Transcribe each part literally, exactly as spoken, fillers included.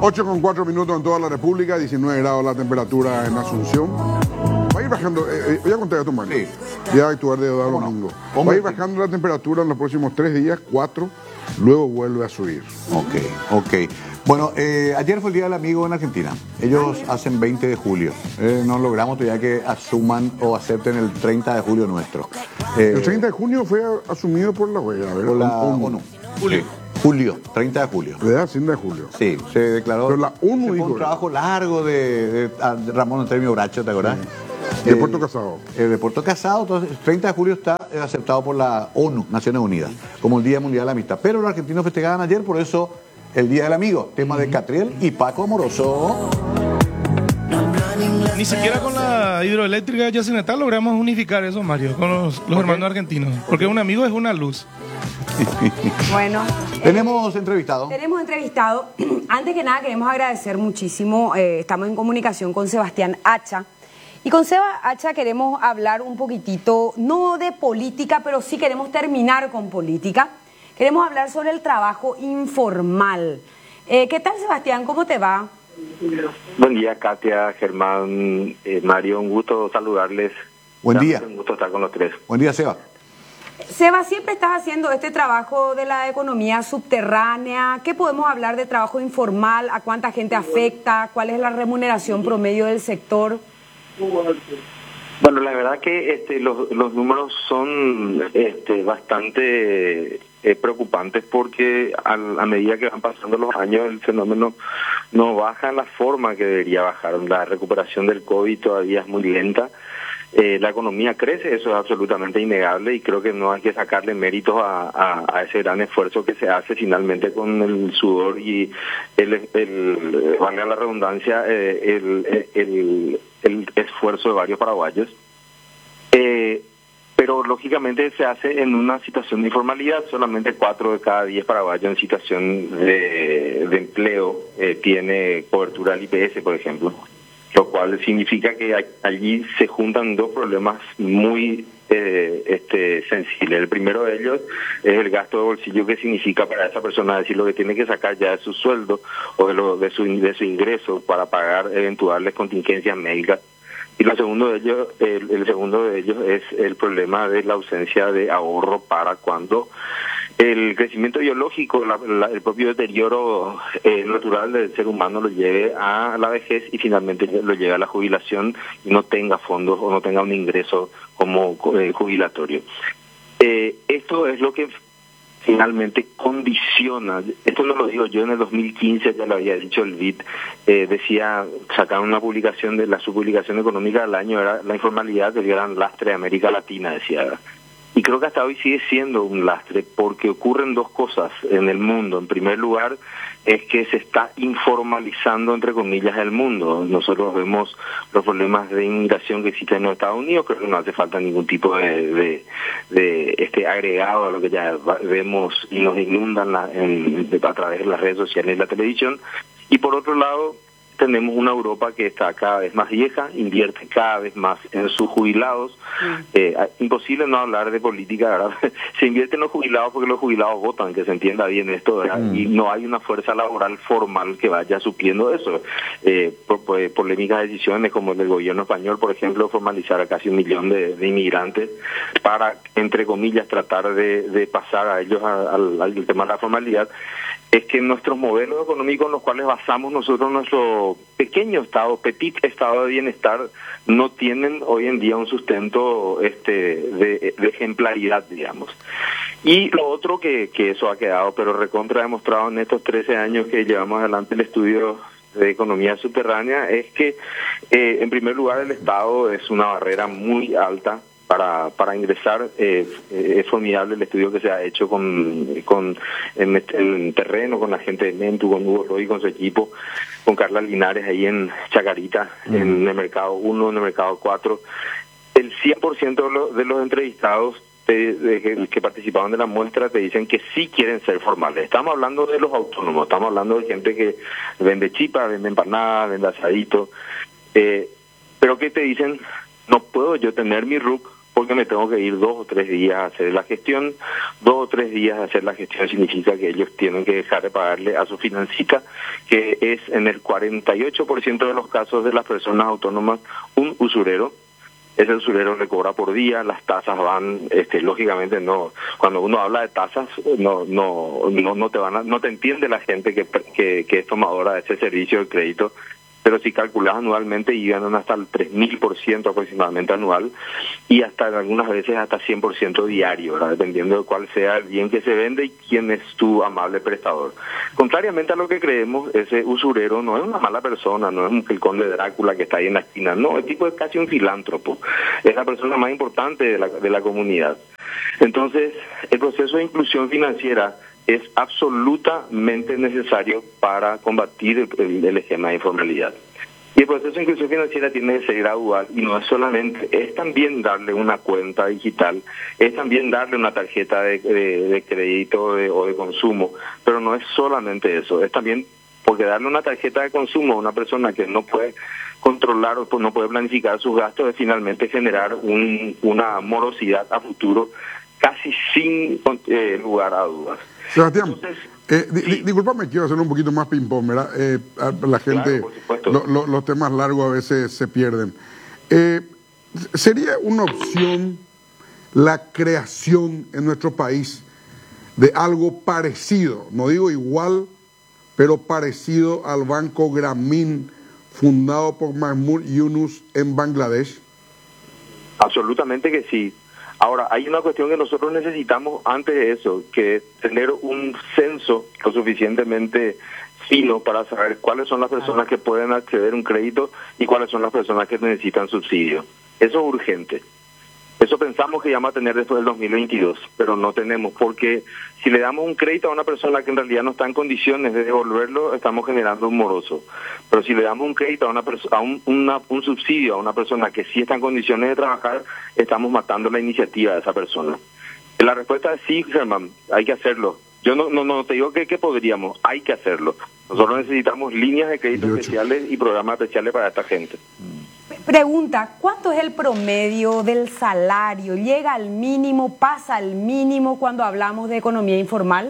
ocho con cuatro minutos en toda la República, diecinueve grados la temperatura en Asunción. Va a ir bajando, eh, eh, ya conté a tu mano. Sí. Ya actuar de domingo. Va a ir bajando la temperatura en los próximos tres días, cuatro, luego vuelve a subir. Ok, ok. Bueno, eh, ayer fue el Día del Amigo en Argentina. Ellos hacen veinte de julio. Eh, no logramos todavía que asuman o acepten el treinta de julio nuestro. Eh, el treinta de junio fue asumido por la O E A, ¿verdad? Por la ONU. Julio. Sí. Julio, treinta de julio. ¿Verdad? treinta de julio. Sí, se declaró. Pero la ONU fue dijo, un trabajo largo de, de, de Ramón Antonio Bracho, ¿te acordás? Sí. De Puerto Casado. Eh, de Puerto Casado, entonces, treinta de julio está aceptado por la ONU, Naciones Unidas, como el Día Mundial de la Amistad. Pero los argentinos festejaban ayer, por eso el Día del Amigo, tema de Catriel y Paco Amoroso. Ni siquiera con la hidroeléctrica de Yacyretá logramos unificar eso, Mario, con los, los hermanos argentinos. Porque un amigo es una luz. Bueno. Tenemos entrevistado. Tenemos entrevistado. Antes que nada queremos agradecer muchísimo. Eh, estamos en comunicación con Sebastián Hacha. Y con Seba Hacha queremos hablar un poquitito, no de política, pero sí queremos terminar con política. Queremos hablar sobre el trabajo informal. Eh, ¿Qué tal, Sebastián? ¿Cómo te va? Buen día, Katia, Germán, eh, Mario, un gusto saludarles. Buen día. Un gusto estar con los tres. Buen día, Seba. Seba, siempre estás haciendo este trabajo de la economía subterránea. ¿Qué podemos hablar de trabajo informal? ¿A cuánta gente afecta? ¿Cuál es la remuneración promedio del sector? Bueno, la verdad que este, los, los números son este, bastante eh, preocupantes porque a, a medida que van pasando los años el fenómeno no baja en la forma que debería bajar. La recuperación del COVID todavía es muy lenta. Eh, la economía crece, eso es absolutamente innegable y creo que no hay que sacarle méritos a, a, a ese gran esfuerzo que se hace finalmente con el sudor y el, el valga la redundancia, eh, el, el, el esfuerzo de varios paraguayos. Eh, pero lógicamente se hace en una situación de informalidad, solamente cuatro de cada diez paraguayos en situación de, de empleo eh, tiene cobertura del I P S, por ejemplo. Lo cual significa que allí se juntan dos problemas muy eh, este, sensibles. El primero de ellos es el gasto de bolsillo que significa para esa persona decir lo que tiene que sacar ya de su sueldo o de, lo, de, su, de su ingreso para pagar eventuales contingencias médicas. Y lo segundo de ellos, el, el segundo de ellos es el problema de la ausencia de ahorro para cuando el crecimiento biológico, la, la, el propio deterioro eh, natural del ser humano lo lleve a la vejez y finalmente lo lleve a la jubilación y no tenga fondos o no tenga un ingreso como eh, jubilatorio. Eh, esto es lo que finalmente condiciona, esto no lo digo yo, en el dos mil quince ya lo había dicho el B I D, eh, decía, sacaron una publicación de la su publicación económica del año, era la informalidad del gran lastre de América Latina, decía. Y creo que hasta hoy sigue siendo un lastre porque ocurren dos cosas en el mundo. En primer lugar, es que se está informalizando, entre comillas, el mundo. Nosotros vemos los problemas de inmigración que existen en los Estados Unidos, creo que no hace falta ningún tipo de, de, de este agregado a lo que ya vemos y nos inundan la, en, a través de las redes sociales y la televisión. Y por otro lado, tenemos una Europa que está cada vez más vieja, invierte cada vez más en sus jubilados. Mm. Eh, imposible no hablar de política, ¿verdad? Se invierte en los jubilados porque los jubilados votan, que se entienda bien esto, ¿verdad? Mm. Y no hay una fuerza laboral formal que vaya supliendo eso. Eh, por, por, polémicas decisiones como el del gobierno español, por ejemplo, formalizar a casi un millón de, de inmigrantes para, entre comillas, tratar de, de pasar a ellos a, al, al tema de la formalidad. Es que nuestros modelos económicos en los cuales basamos nosotros nuestro pequeño estado, petit estado de bienestar, no tienen hoy en día un sustento este de, de ejemplaridad, digamos. Y lo otro que, que eso ha quedado, pero recontra demostrado en estos trece años que llevamos adelante el estudio de economía subterránea, es que eh, en primer lugar el Estado es una barrera muy alta para para ingresar. Eh, es formidable el estudio que se ha hecho con con en, en terreno, con la gente de Mentu, con Hugo Roy, con su equipo, con Carla Linares ahí en Chacarita, mm. en el mercado uno, en el mercado cuatro. El cien por ciento de, lo, de los entrevistados de, de, de, que participaban de la muestra te dicen que sí quieren ser formales. Estamos hablando de los autónomos, estamos hablando de gente que vende chipa, vende empanadas, vende asadito, eh, pero que te dicen, no puedo yo tener mi R U C porque me tengo que ir dos o tres días a hacer la gestión. Dos o tres días a hacer la gestión significa que ellos tienen que dejar de pagarle a su financita, que es en el cuarenta y ocho por ciento de los casos de las personas autónomas un usurero. Ese usurero le cobra por día, las tasas van, este, lógicamente no, cuando uno habla de tasas, no, no, no, no te van a, no te entiende la gente que, que, que es tomadora de ese servicio de crédito, pero si calculas anualmente y ganan hasta el tres mil por ciento aproximadamente anual y hasta algunas veces hasta cien por ciento diario, ¿verdad? Dependiendo de cuál sea el bien que se vende y quién es tu amable prestador. Contrariamente a lo que creemos, ese usurero no es una mala persona, no es el conde Drácula que está ahí en la esquina, no, el tipo es casi un filántropo, es la persona más importante de la, de la comunidad. Entonces, el proceso de inclusión financiera es absolutamente necesario para combatir el, el, el esquema de informalidad. Y el proceso de inclusión financiera tiene que ser gradual y no es solamente, es también darle una cuenta digital, es también darle una tarjeta de, de, de crédito de, o de consumo, pero no es solamente eso, es también porque darle una tarjeta de consumo a una persona que no puede controlar o no puede planificar sus gastos es finalmente generar un, una morosidad a futuro casi sin eh, lugar a dudas. Sebastián, Entonces, eh, di, sí. disculpame, quiero hacerlo un poquito más ping-pong, ¿verdad? Eh, a la gente, Claro, por supuesto. lo, lo, los temas largos a veces se pierden. Eh, ¿Sería una opción la creación en nuestro país de algo parecido, no digo igual, pero parecido al Banco Grameen fundado por Mahmoud Yunus en Bangladesh? Absolutamente que sí. Ahora, hay una cuestión que nosotros necesitamos antes de eso, que es tener un censo lo suficientemente fino para saber cuáles son las personas que pueden acceder a un crédito y cuáles son las personas que necesitan subsidio. Eso es urgente. Eso pensamos que ya vamos a tener después del dos mil veintidós, pero no tenemos, porque si le damos un crédito a una persona que en realidad no está en condiciones de devolverlo, estamos generando un moroso. Pero si le damos un crédito a una persona, a un, una, un subsidio a una persona que sí está en condiciones de trabajar, estamos matando la iniciativa de esa persona. La respuesta es sí, Germán, hay que hacerlo. Yo no, no, no te digo que, que podríamos, hay que hacerlo. Nosotros necesitamos líneas de crédito especiales y programas especiales para esta gente. Pregunta, ¿cuánto es el promedio del salario? ¿Llega al mínimo, pasa al mínimo cuando hablamos de economía informal?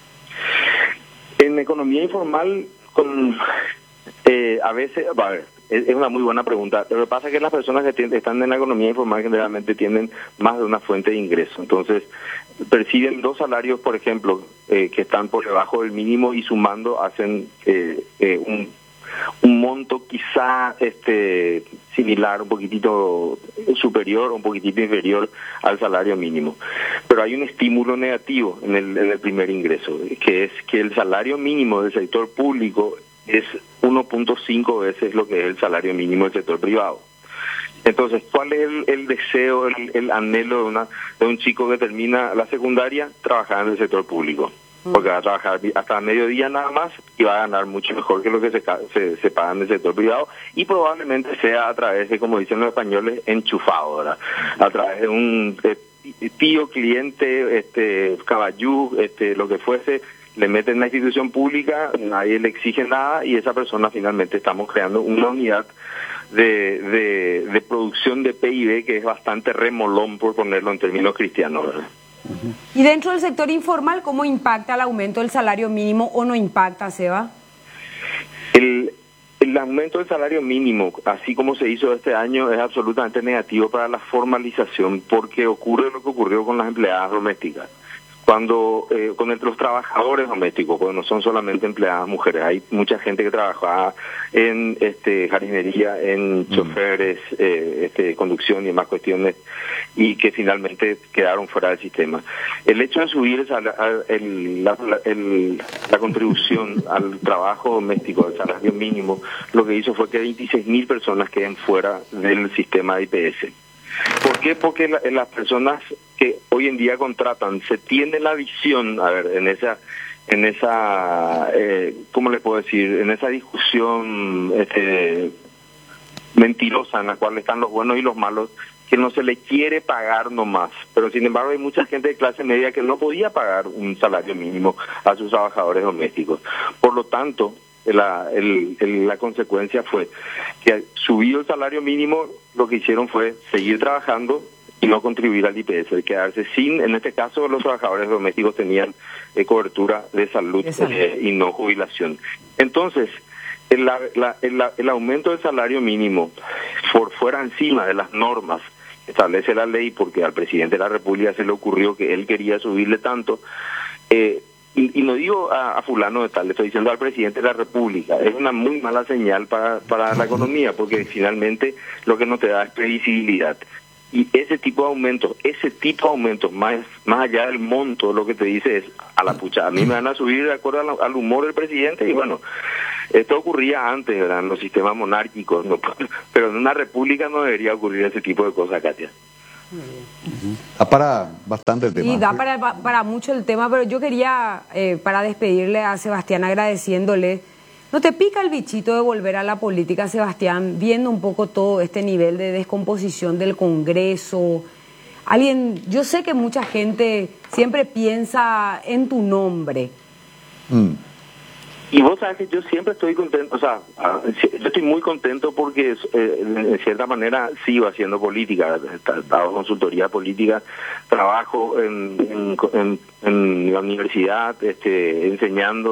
En economía informal, con, eh, a veces, a ver, es, es una muy buena pregunta. Lo que pasa es que las personas que tienen, están en la economía informal generalmente tienen más de una fuente de ingreso. Entonces, perciben dos salarios, por ejemplo, eh, que están por debajo del mínimo y sumando hacen eh, eh, un, un monto quizá este similar, un poquitito superior o un poquitito inferior al salario mínimo. Pero hay un estímulo negativo en el, en el primer ingreso, que es que el salario mínimo del sector público es uno punto cinco veces lo que es el salario mínimo del sector privado. Entonces, ¿cuál es el, el deseo, el, el anhelo de, una, de un chico que termina la secundaria? Trabajar en el sector público. Porque va a trabajar hasta mediodía nada más y va a ganar mucho mejor que lo que se, se, se paga en el sector privado y probablemente sea a través de, como dicen los españoles, enchufado, ¿verdad? A través de un eh, tío, cliente, este caballú, este, lo que fuese, le meten en la institución pública, nadie le exige nada y esa persona finalmente estamos creando una unidad de, de, de producción de P I B que es bastante remolón, por ponerlo en términos cristianos, ¿verdad? Y dentro del sector informal, ¿cómo impacta el aumento del salario mínimo o no impacta, Seba? El, el aumento del salario mínimo, así como se hizo este año, es absolutamente negativo para la formalización porque ocurre lo que ocurrió con las empleadas domésticas. Cuando eh, con el, los trabajadores domésticos, porque no son solamente empleadas mujeres, hay mucha gente que trabajaba en este jardinería, en choferes, eh, este, conducción y demás cuestiones, y que finalmente quedaron fuera del sistema. El hecho de subir esa, el, la, el, la contribución al trabajo doméstico, al salario mínimo, lo que hizo fue que veintiséis mil personas queden fuera del sistema de I P S. ¿Por qué? Porque la, las personas que hoy en día contratan, se tiene la visión, a ver, en esa, en esa, eh, ¿cómo le puedo decir? En esa discusión este, mentirosa en la cual están los buenos y los malos, que no se le quiere pagar nomás. Pero sin embargo hay mucha gente de clase media que no podía pagar un salario mínimo a sus trabajadores domésticos. Por lo tanto, La, el, el, la consecuencia fue que subido el salario mínimo, lo que hicieron fue seguir trabajando, y no contribuir al I P S, quedarse sin, en este caso los trabajadores domésticos tenían eh, cobertura de salud, de salud. Eh, y no jubilación. Entonces, el, la, la, el, el aumento del salario mínimo por fuera encima de las normas que establece la ley, porque al presidente de la República se le ocurrió que él quería subirle tanto, eh, y, y no digo a, a fulano de tal, le estoy diciendo al presidente de la República, es una muy mala señal para, para la economía, porque finalmente lo que no te da es previsibilidad. Y ese tipo de aumentos, ese tipo de aumentos, más, más allá del monto, lo que te dice es, a la pucha, a mí me van a subir de acuerdo al, al humor del presidente, y bueno, esto ocurría antes, ¿verdad?, en los sistemas monárquicos, ¿no? Pero en una república no debería ocurrir ese tipo de cosas, Katia. Da para bastante el tema. Sí, da para, para mucho el tema, pero yo quería, eh, para despedirle a Sebastián, agradeciéndole. ¿No te pica el bichito de volver a la política, Sebastián, viendo un poco todo este nivel de descomposición del Congreso? Alguien, yo sé que mucha gente siempre piensa en tu nombre. Mm. Y vos sabes que yo siempre estoy contento, o sea, yo estoy muy contento porque eh, en cierta manera sigo haciendo política, hago consultoría política, trabajo en, en, en, en la universidad, este, enseñando.